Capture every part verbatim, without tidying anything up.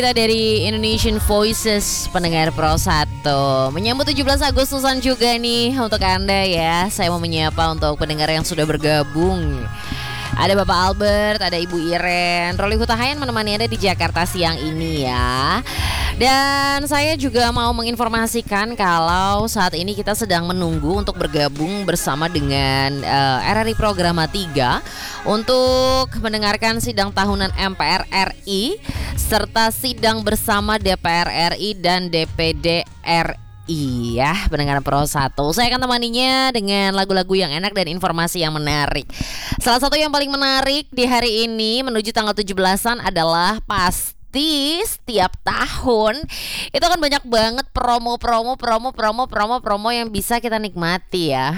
Kita dari Indonesian Voices pendengar Pro satu menyambut tujuh belas Agustusan juga nih untuk Anda ya. Saya mau menyapa untuk pendengar yang sudah bergabung. Ada Bapak Albert, ada Ibu Iren, Roli Hutahayan menemani Anda di Jakarta siang ini ya. Dan saya juga mau menginformasikan kalau saat ini kita sedang menunggu untuk bergabung bersama dengan uh, R R I Programa tiga untuk mendengarkan sidang tahunan M P R R I serta sidang bersama D P R R I dan D P D R I. Iya, pendengar Pro satu. Saya akan temaninya dengan lagu-lagu yang enak dan informasi yang menarik. Salah satu yang paling menarik di hari ini menuju tanggal tujuh belasan adalah pasti setiap tahun itu kan banyak banget promo-promo promo-promo promo-promo yang bisa kita nikmati ya.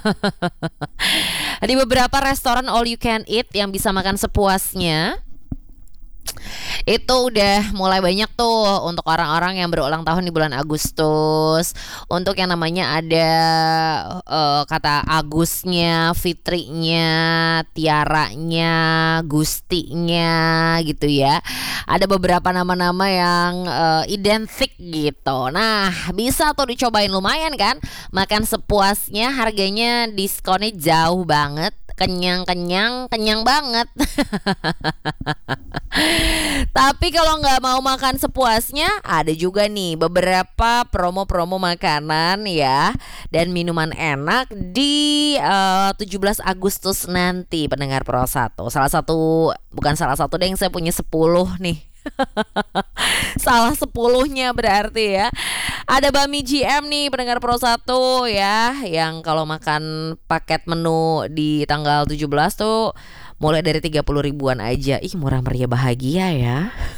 Di beberapa restoran all you can eat yang bisa makan sepuasnya itu udah mulai banyak tuh untuk orang-orang yang berulang tahun di bulan Agustus. Untuk yang namanya ada uh, kata Agusnya, Fitrinya, Tiaranya, Gustinya gitu ya. Ada beberapa nama-nama yang uh, identik gitu. Nah, bisa tuh dicobain, lumayan kan. Makan sepuasnya, harganya diskonnya jauh banget. Kenyang-kenyang, kenyang banget. Tapi kalau nggak mau makan sepuasnya, ada juga nih beberapa promo-promo makanan ya dan minuman enak di uh, tujuh belas Agustus nanti, pendengar Pro satu. Salah satu, bukan salah satu deh, yang saya punya sepuluh nih. Salah sepuluhnya berarti ya. Ada Bami G M nih, pendengar Pro satu ya, yang kalau makan paket menu di tanggal tujuh belas tuh mulai dari tiga puluh ribuan aja. Ih, murah meriah bahagia ya.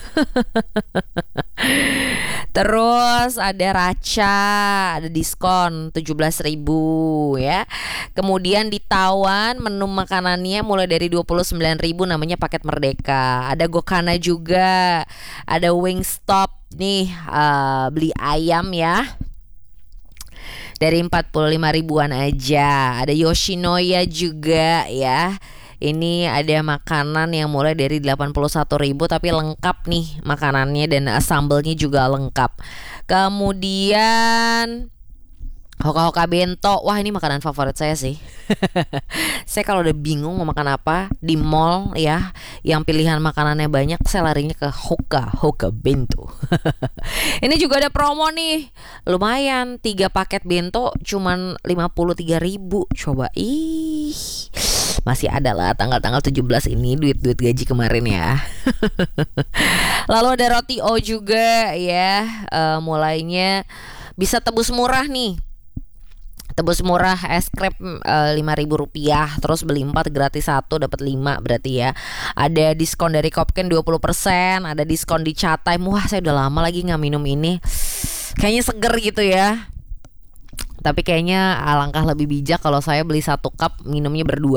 Terus ada Raca, ada diskon tujuh belas ribu ya. Kemudian di Tawan menu makanannya mulai dari dua puluh sembilan ribu, namanya paket Merdeka. Ada Gokana juga. Ada Wingstop nih, uh, beli ayam ya dari empat puluh lima ribuan aja. Ada Yoshinoya juga ya. Ini ada makanan yang mulai dari delapan puluh satu ribu tapi lengkap nih makanannya dan sambelnya juga lengkap. Kemudian Hoka-Hoka Bento. Wah, ini makanan favorit saya sih. Saya kalau udah bingung mau makan apa di mall ya, yang pilihan makanannya banyak, saya larinya ke Hoka-Hoka Bento. Ini juga ada promo nih. Lumayan, tiga paket bento cuman lima puluh tiga ribu. Coba, ih, masih ada lah tanggal-tanggal tujuh belas ini, duit-duit gaji kemarin ya. Lalu ada Roti O juga ya, uh, mulainya bisa tebus murah nih. Tebus murah es krim uh, lima ribu rupiah. Terus beli empat gratis satu dapat lima berarti ya. Ada diskon dari Kopken dua puluh persen. Ada diskon di Chatime. Wah, saya udah lama lagi gak minum ini. Kayaknya seger gitu ya. Tapi kayaknya alangkah lebih bijak kalau saya beli satu cup, minumnya berdua.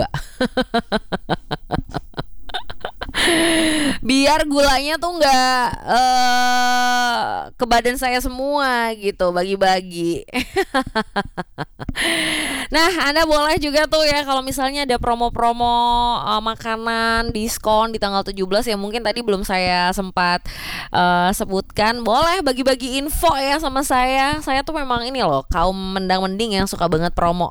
Biar gulanya tuh gak uh, ke badan saya semua gitu, bagi-bagi. Nah, Anda boleh juga tuh ya, kalau misalnya ada promo-promo uh, makanan diskon di tanggal tujuh belas yang mungkin tadi belum saya sempat uh, sebutkan, boleh bagi-bagi info ya sama saya. Saya tuh memang ini loh, kaum mendang-mending yang suka banget promo.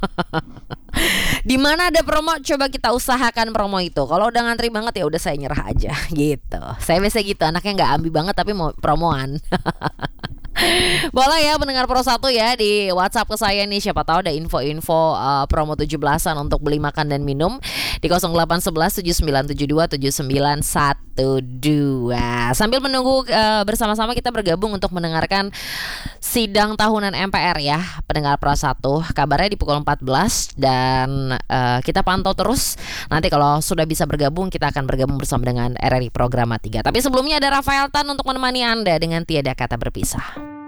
Di mana ada promo, coba kita usahakan promo itu. Kalau udah ngantri banget ya udah saya nyerah aja gitu. Saya biasa gitu, anaknya nggak ambi banget tapi mau promoan. Boleh ya pendengar Pro satu ya, di WhatsApp ke saya nih, siapa tahu ada info-info uh, promo tujuh belasan untuk beli makan dan minum di nol delapan satu satu tujuh sembilan tujuh dua tujuh sembilan satu dua. Sambil menunggu uh, bersama-sama kita bergabung untuk mendengarkan sidang tahunan M P R ya, pendengar Pro satu. Kabarnya di pukul empat belas dan uh, kita pantau terus. Nanti kalau sudah bisa bergabung, kita akan bergabung bersama dengan R R I Programa tiga. Tapi sebelumnya ada Rafael Tan untuk menemani Anda dengan Tiada Kata Berpisah.